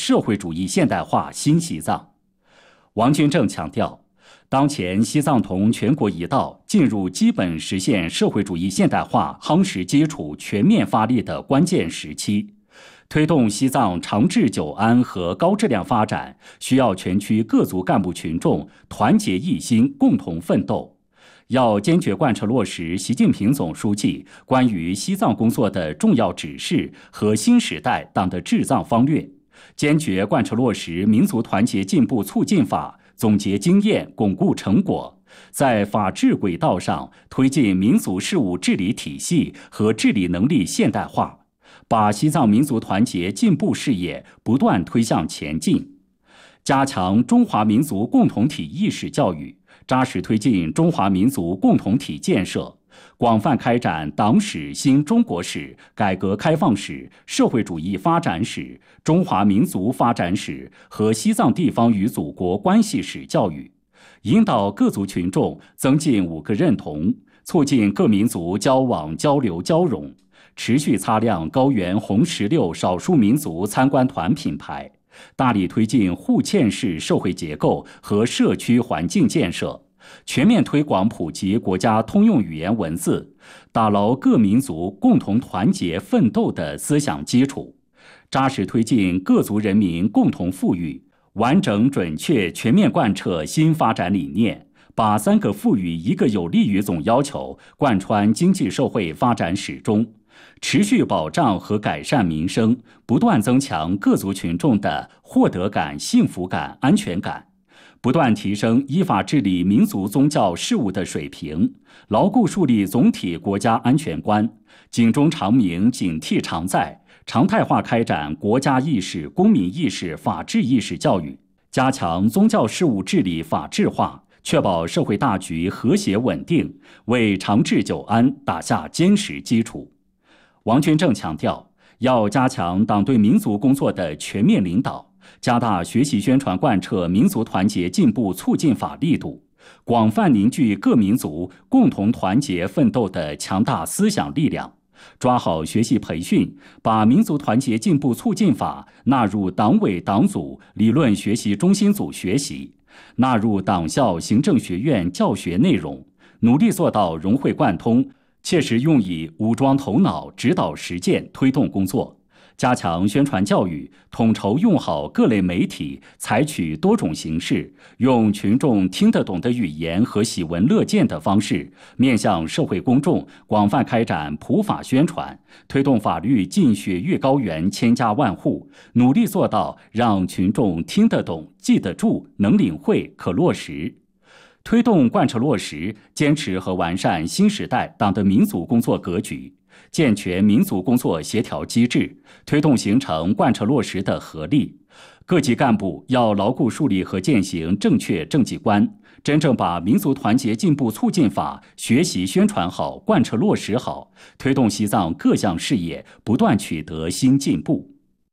社会主义现代化新西藏。王军正强调，当前西藏同全国一道进入基本实现社会主义现代化夯实基础全面发力的关键时期，推动西藏长治久安和高质量发展，需要全区各族干部群众团结一心，共同奋斗。要坚决贯彻落实习近平总书记关于西藏工作的重要指示和新时代党的治藏方略，坚决贯彻落实民族团结进步促进法，总结经验，巩固成果，在法治轨道上推进民族事务治理体系和治理能力现代化，把西藏民族团结进步事业不断推向前进。加强中华民族共同体意识教育，扎实推进中华民族共同体建设，广泛开展党史、新中国史、改革开放史、社会主义发展史、中华民族发展史和西藏地方与祖国关系史教育，引导各族群众增进五个认同，促进各民族交往交流交融，持续擦亮高原红16少数民族参观团品牌，大力推进互嵌式社会结构和社区环境建设，全面推广普及国家通用语言文字，打牢各民族共同团结奋斗的思想基础，扎实推进各族人民共同富裕，完整准确全面贯彻新发展理念，把3个富裕1个有利于总要求贯穿经济社会发展始终，持续保障和改善民生，不断增强各族群众的获得感、幸福感、安全感，不断提升依法治理民族宗教事务的水平，牢固树立总体国家安全观，警钟长鸣，警惕常在，常态化开展国家意识、公民意识、法治意识教育，加强宗教事务治理法治化，确保社会大局和谐稳定，为长治久安打下坚实基础。王军正强调，要加强党对民族工作的全面领导，加大学习宣传贯彻民族团结进步促进法力度，广泛凝聚各民族共同团结奋斗的强大思想力量，抓好学习培训，把民族团结进步促进法纳入党委党组理论学习中心组学习，纳入党校行政学院教学内容，努力做到融会贯通，切实用以武装头脑，指导实践推动工作，加强宣传教育，统筹用好各类媒体，采取多种形式，用群众听得懂的语言和喜闻乐见的方式，面向社会公众广泛开展普法宣传，推动法律进雪域高原千家万户，努力做到让群众听得懂、记得住、能领会、可落实。推动贯彻落实、坚持和完善新时代党的民族工作格局，健全民族工作协调机制，推动形成贯彻落实的合力。各级干部要牢固树立和践行正确政绩观，真正把民族团结进步促进法学习宣传好、贯彻落实好，推动西藏各项事业不断取得新进步。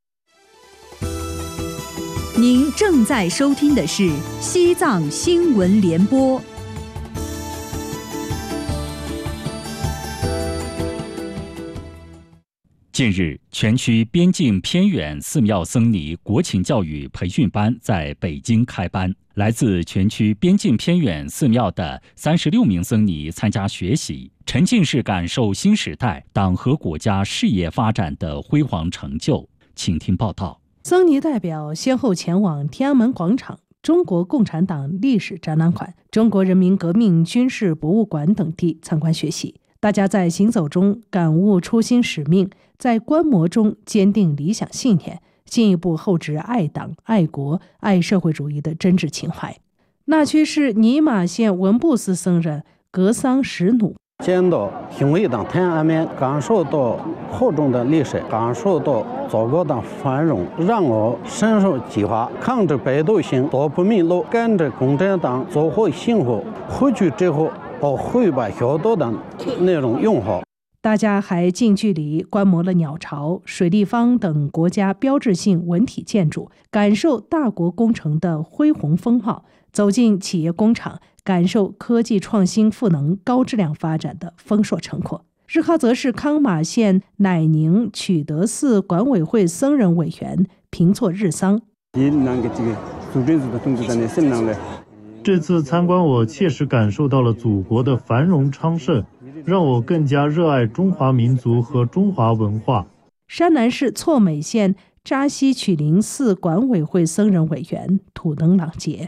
您正在收听的是西藏新闻联播。 近日，全区边境偏远寺庙僧尼国情教育培训班在北京开班。来自全区边境偏远寺庙的36名僧尼参加学习，沉浸式感受新时代党和国家事业发展的辉煌成就。请听报道。 僧尼代表先后前往天安门广场、中国共产党历史展览馆、中国人民革命军事博物馆等地参观学习。大家在行走中感悟初心使命，在观摩中坚定理想信念，进一步厚植爱党、爱国、爱社会主义的真挚情怀。那曲是尼玛县文布寺僧人格桑什努。 见到雄伟的天安门，感受到厚重的历史，感受到祖国的繁荣，让我深受启发。抗着百度心，多不迷路，跟着共产党走好幸福。回去之后，我会把小道的内容用好。 大家还近距离观摩了鸟巢、水立方等国家标志性文体建筑，感受大国工程的恢宏风貌，走进企业工厂，感受科技创新赋能高质量发展的丰硕成果。日喀则市康玛县乃宁曲德寺管委会僧人委员平措日桑。 这次参观，我切实感受到了祖国的繁荣昌盛，让我更加热爱中华民族和中华文化。 山南市错美县扎西曲林寺管委会僧人委员土登朗杰。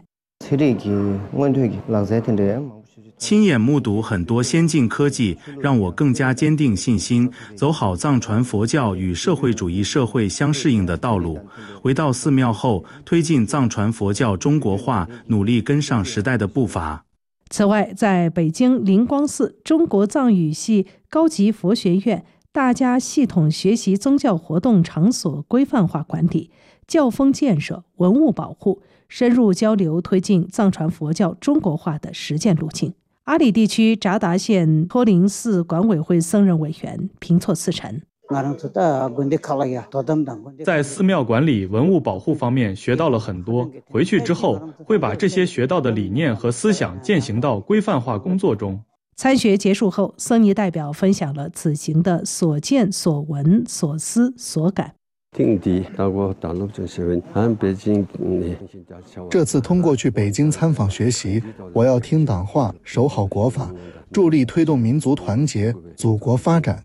亲眼目睹很多先进科技，让我更加坚定信心，走好藏传佛教与社会主义社会相适应的道路。回到寺庙后，推进藏传佛教中国化，努力跟上时代的步伐。 此外，在北京灵光寺中国藏语系高级佛学院，大家系统学习宗教活动场所规范化管理、教风建设、文物保护，深入交流推进藏传佛教中国化的实践路径。阿里地区札达县托林寺管委会僧人委员平措寺臣。 在寺庙管理、文物保护方面学到了很多，回去之后会把这些学到的理念和思想践行到规范化工作中。 参学结束后，僧尼代表分享了此行的所见所闻所思所感。 这次通过去北京参访学习，我要听党话，守好国法，助力推动民族团结、祖国发展。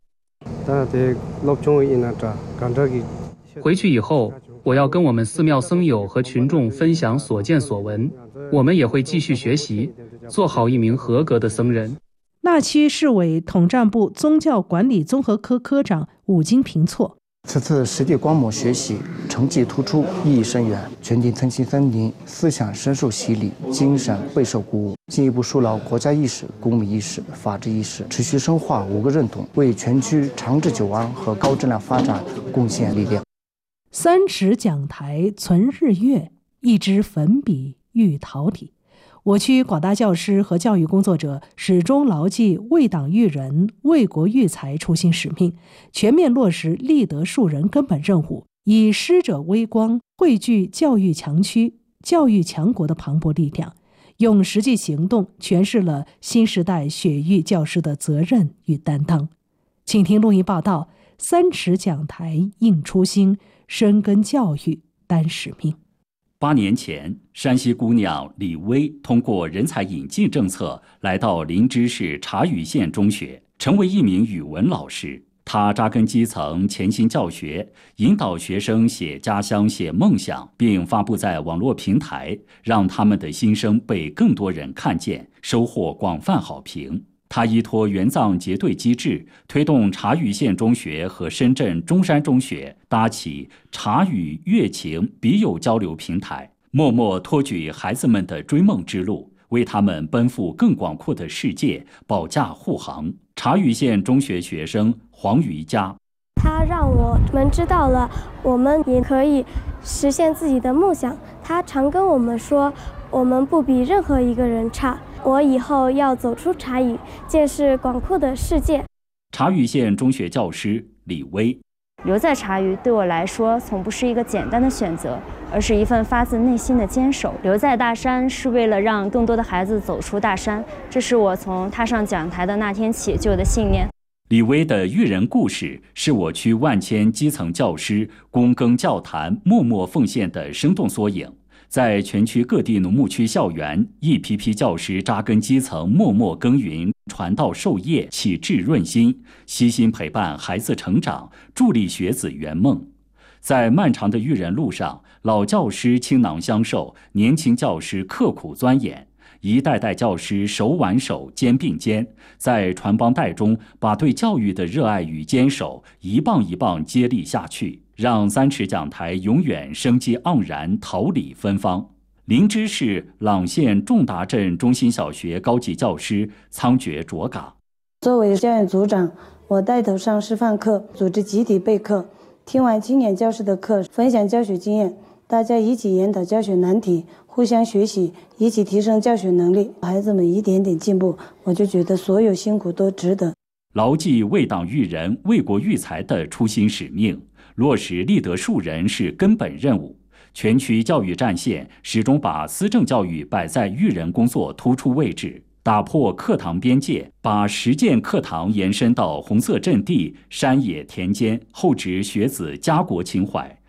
回去以后，我要跟我们寺庙僧友和群众分享所见所闻，我们也会继续学习，做好一名合格的僧人。 那区市委统战部宗教管理综合科科长武金平措。 此次实地观摩学习成绩突出，意义深远，全体参亲僧尼思想深受洗礼，精神备受鼓舞，进一步树牢国家意识、公民意识、法治意识，持续深化五个认同，为全区长治久安和高质量发展贡献力量。 三尺讲台存日月，一支粉笔喻桃李。我区广大教师和教育工作者始终牢记为党育人、为国育才初心使命，全面落实立德树人根本任务，以师者微光汇聚教育强区、教育强国的磅礴力量，用实际行动诠释了新时代血育教师的责任与担当。请听录音报道：三尺讲台应初心，深耕教育担使命。 8年前，山西姑娘李薇通过人才引进政策来到林芝市察隅县中学，成为一名语文老师。她扎根基层，潜心教学，引导学生写家乡、写梦想，并发布在网络平台，让他们的心声被更多人看见，收获广泛好评。他依托援藏结对机制，推动察隅县中学和深圳中山中学搭起察隅乐情笔友交流平台，默默托举孩子们的追梦之路，为他们奔赴更广阔的世界保驾护航。察隅县中学学生黄瑜佳， 他让我们知道了我们也可以实现自己的梦想。他常跟我们说，我们不比任何一个人差，我以后要走出察隅，见识广阔的世界。 察隅县中学教师李薇， 留在察隅对我来说从不是一个简单的选择，而是一份发自内心的坚守。留在大山是为了让更多的孩子走出大山，这是我从踏上讲台的那天起就有的信念。 李薇的育人故事是我区万千基层教师躬耕教坛、默默奉献的生动缩影。在全区各地农牧区校园，一批批教师扎根基层，默默耕耘，传道授业，启智润心，悉心陪伴孩子成长，助力学子圆梦。在漫长的育人路上，老教师倾囊相授，年轻教师刻苦钻研，一代代教师手挽手，肩并肩，在传帮带中把对教育的热爱与坚守一棒一棒接力下去，让三尺讲台永远生机盎然，桃李芬芳。林芝市朗县仲达镇中心小学高级教师仓觉卓嘎， 作为教研组长，我带头上示范课，组织集体备课，听完青年教师的课，分享教学经验，大家一起研讨教学难题，互相学习，一起提升教学能力，孩子们一点点进步，我就觉得所有辛苦都值得。 牢记为党育人、为国育才的初心使命，落实立德树人是根本任务。全区教育战线始终把思政教育摆在育人工作突出位置，打破课堂边界，把实践课堂延伸到红色阵地、山野田间，厚植学子家国情怀，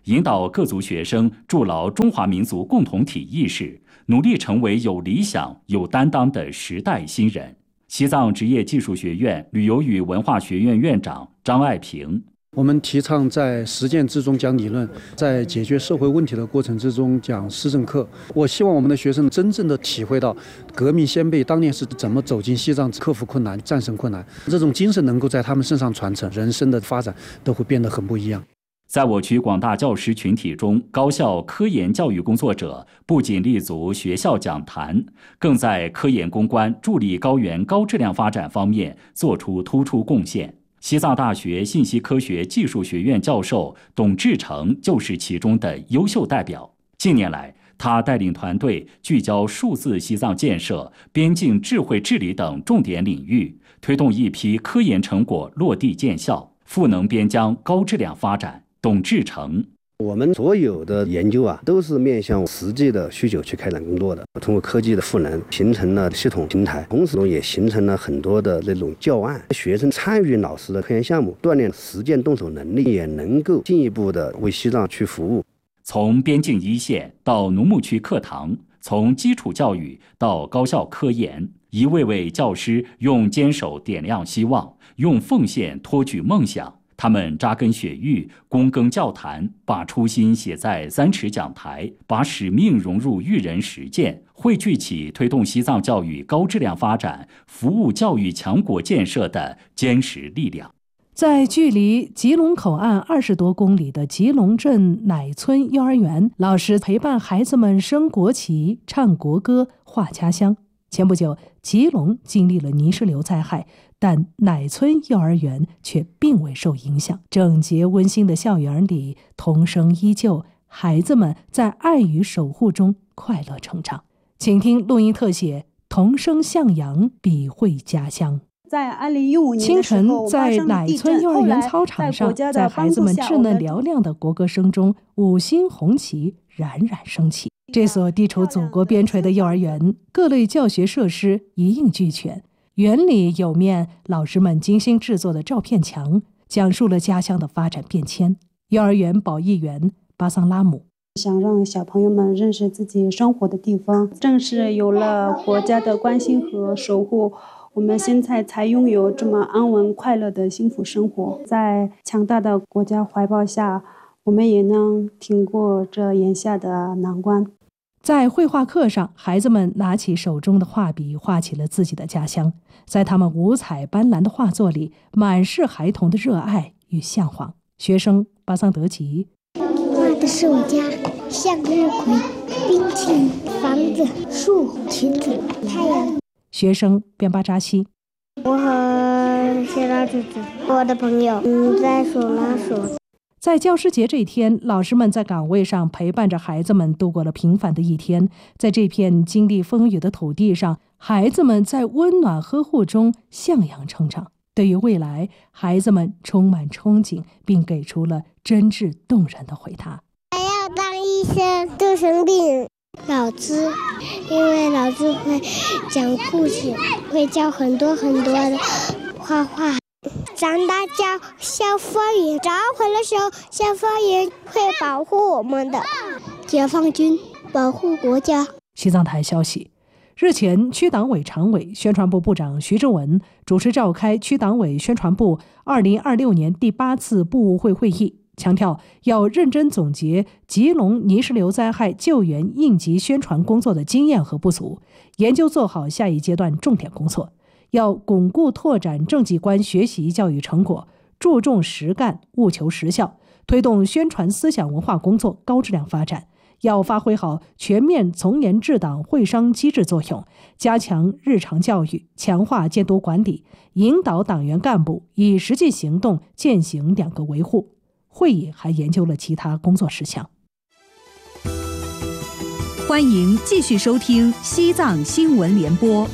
引导各族学生筑牢中华民族共同体意识，努力成为有理想、有担当的时代新人。西藏职业技术学院旅游与文化学院院长张爱平： 我们提倡在实践之中讲理论，在解决社会问题的过程之中讲施政课。我希望我们的学生真正的体会到革命先辈当年是怎么走进西藏，克服困难、战胜困难，这种精神能够在他们身上传承，人生的发展都会变得很不一样。 在我区广大教师群体中，高校科研教育工作者不仅立足学校讲坛，更在科研攻关、助力高原高质量发展方面做出突出贡献。西藏大学信息科学技术学院教授董志成就是其中的优秀代表。近年来，他带领团队聚焦数字西藏建设、边境智慧治理等重点领域，推动一批科研成果落地见效，赋能边疆高质量发展。董志成： 我们所有的研究都是面向实际的需求去开展工作的。通过科技的赋能，形成了系统平台，同时也形成了很多的那种教案。学生参与老师的科研项目，锻炼实践动手能力，也能够进一步的为西藏去服务。 从边境一线到农牧区课堂，从基础教育到高校科研，一位位教师用坚守点亮希望，用奉献托举梦想。他们扎根雪域，躬耕教坛，把初心写在3尺讲台，把使命融入育人实践，汇聚起推动西藏教育高质量发展、服务教育强国建设的坚实力量。 在距离吉隆口岸20多公里的吉隆镇乃村幼儿园，老师陪伴孩子们升国旗、唱国歌、画家乡。前不久，吉隆经历了泥石流灾害，但乃村幼儿园却并未受影响。整洁温馨的校园里，童声依旧，孩子们在爱与守护中快乐成长。请听录音特写：童声向阳，笔绘家乡。 在2015年清晨，在乃村幼儿园操场上，在孩子们稚嫩嘹亮的国歌声中，5星红旗冉冉升起。这所地处祖国边陲的幼儿园，各类教学设施一应俱全。园里有面老师们精心制作的照片墙，讲述了家乡的发展变迁。幼儿园保育员巴桑拉姆想让小朋友们认识自己生活的地方，正是有了国家的关心和守护，我们现在才拥有这么安稳快乐的幸福生活。在强大的国家怀抱下，我们也能挺过这眼下的难关。 在绘画课上，孩子们拿起手中的画笔，画起了自己的家乡。在他们五彩斑斓的画作里，满是孩童的热爱与向往。学生巴桑德吉画的是我家，向日葵、冰淇淋、房子、树、裙子、太阳。 学生边巴扎西： 我和谢拉兔子，我的朋友在数老鼠。 在教师节这一天，老师们在岗位上陪伴着孩子们度过了平凡的一天。在这片经历风雨的土地上，孩子们在温暖呵护中向阳成长。对于未来，孩子们充满憧憬，并给出了真挚动人的回答。 我要当医生，都生病。老师，因为老师会讲故事，会教很多的画画。长大叫消防员，找回了时候，消防员会保护我们的。解放军保护国家。 西藏台消息，日前，区党委常委、宣传部部长徐正文主持召开区党委宣传部2026年第8次部务会会议，强调要认真总结吉隆泥石流灾害救援应急宣传工作的经验和不足，研究做好下一阶段重点工作。要巩固拓展政绩观学习教育成果，注重实干，务求实效，推动宣传思想文化工作高质量发展。要发挥好全面从严治党会商机制作用，加强日常教育，强化监督管理，引导党员干部以实际行动践行两个维护。会议还研究了其他工作事项。 欢迎继续收听西藏新闻联播。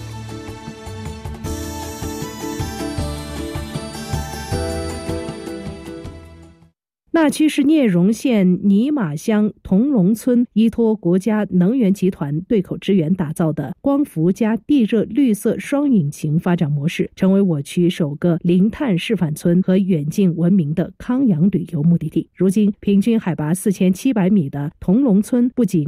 那区是聂荣县尼玛乡同龙村依托国家能源集团对口支援打造的光伏加地热绿色双引擎发展模式，成为我区首个零碳示范村和远近闻名的康养旅游目的地。如今平均海拔4700米的同龙村不仅